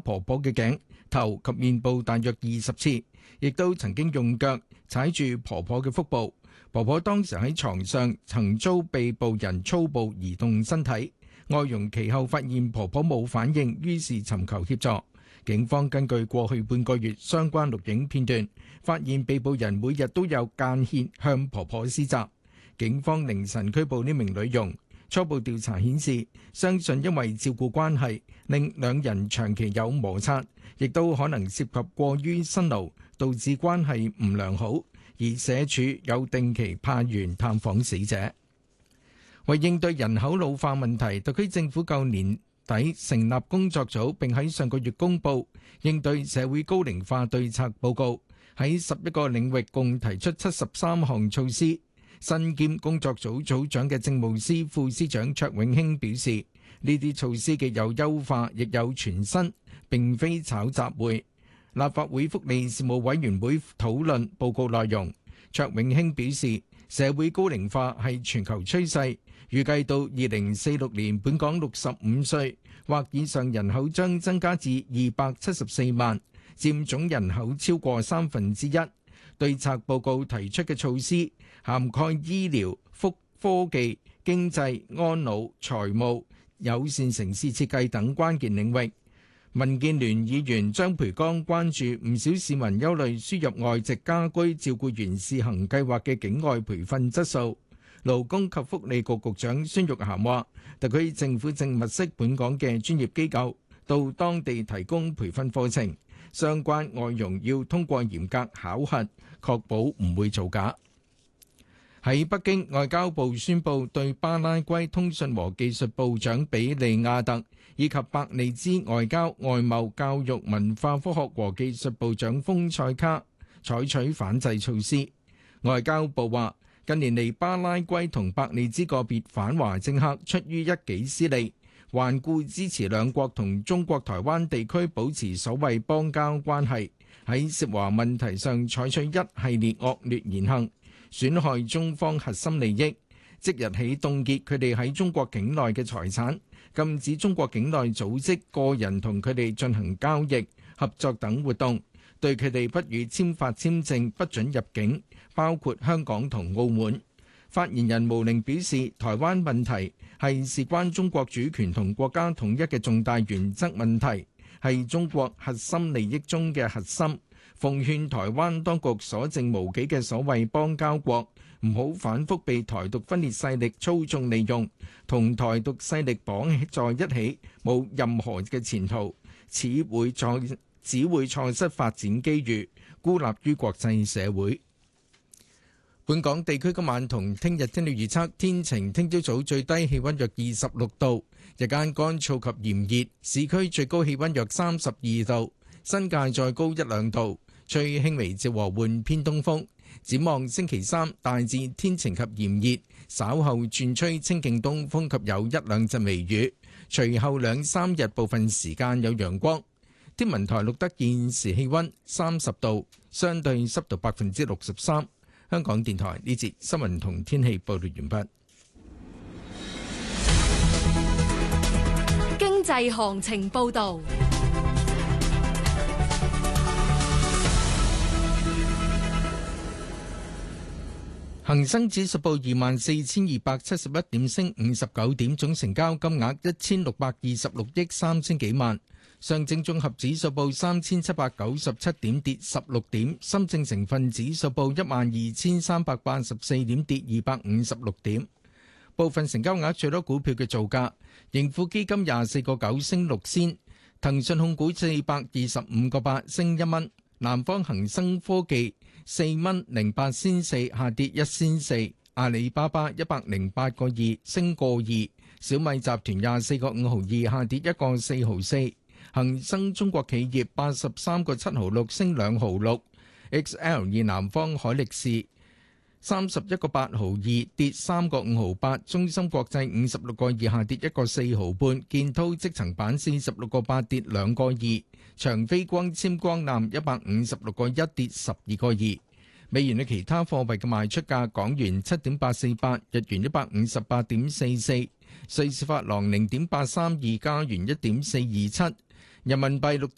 婆婆嘅頸、頭及面部大約20次，亦都曾經用腳踩住婆婆嘅腹部。婆婆當時喺床上，曾遭被捕人粗暴移動身體。外傭其後發現婆婆冇反應，於是尋求協助。警方根據過去半個月相關錄影片段，發現被捕人每日都有間歇向婆婆施襲。警方凌晨拘捕呢名女傭。初步調查顯示，相信因為照顧關係，令兩人長期有摩擦，亦都可能涉及過於辛勞，導致關係唔良好。而社署有定期派員探訪死者。為應對人口老化問題，特區政府舊年底成立工作組，並喺上個月公布應對社會高齡化對策報告，喺11個領域共提出73項措施。身兼工作組組長嘅政務司副司長卓永興表示，呢啲措施既有優化，亦有全新，並非炒雜會。立法會福利事務委員會討論報告內容。卓永興表示，社會高齡化係全球趨勢，預計到2046年，本港65歲或以上人口將增加至274萬，佔總人口超過1/3。對策報告提出嘅措施涵蓋醫療、科技、經濟、安老、財務、友善城市設計等關鍵領域。民建聯議員張培剛關注唔少市民憂慮輸入外籍家居照顧員試行計劃嘅境外培訓質素。勞工及福利局局長孫玉菡話，特區政府正物色本港嘅專業機構到當地提供培訓課程，相關外傭要通過嚴格考核，確保唔會造假。喺北京，外交部宣布對巴拉圭通訊和技術部長比利亞特以及伯利茲外交、外貿、教育、文化、科學和技術部長豐塞卡採取反制措施。外交部話，近年嚟巴拉圭同伯利茲個別反華政客出於一己私利，頑固支持兩國同中國台灣地區保持所謂邦交關係，喺涉華問題上採取一系列惡劣言行，損害中方核心利益。即日起凍結佢哋喺中國境內嘅財產，禁止中國境內組織、個人同佢哋進行交易、合作等活動，對佢哋不予簽發簽證，不准入境，包括香港同澳門。發言人毛寧表示，台灣問題係事關中國主權同國家統一嘅重大原則問題，係中國核心利益中嘅核心。奉勸台灣當局所剩無幾嘅所謂邦交國，唔好反覆被台獨分裂勢力操縱利用，同台獨勢力綁在一起，冇任何嘅前途，只會錯失發展機遇，孤立於國際社會。本港地區今晚同聽日天氣預測，天晴，聽朝早最低氣溫約26度，日間乾燥及炎熱，市區最高氣溫約32度，新界再高1-2度，吹輕微至和緩偏東風。展望星期三大致天晴及炎熱，稍後轉吹清勁東風及有1-2陣微雨，隨後2-3日部分時間有陽光。天文台錄得現時氣溫30度，相對濕度63%。香港電台呢節新聞同天氣報道完畢。 經濟行情報道。 恒生指數報24,271點，升59點，總成交金額1,626億3千幾萬。上證綜合指數報3,797點，跌16點。深證成分指數報12,384點，跌256點。部分成交額最多股票嘅造價：盈富基金24個9升6仙，騰訊控股425個8升1蚊，南方恒生科技4蚊08仙4下跌1仙4，阿里巴巴108個2升個2，小米集團24個5毫2下跌1個4毫4。恒生中國企業83個7毫6升2毫6 ，XL 南方海力士31個8毫2跌3個5毫8，中芯國際56個2下跌1個4毫半，建滔積層板46個8跌2個2，長飛光纖光纜156個1跌12個2。美元嘅其他貨幣嘅賣出價：港元7.848，日元158.44，瑞士法郎0.832，加元1.427，人民幣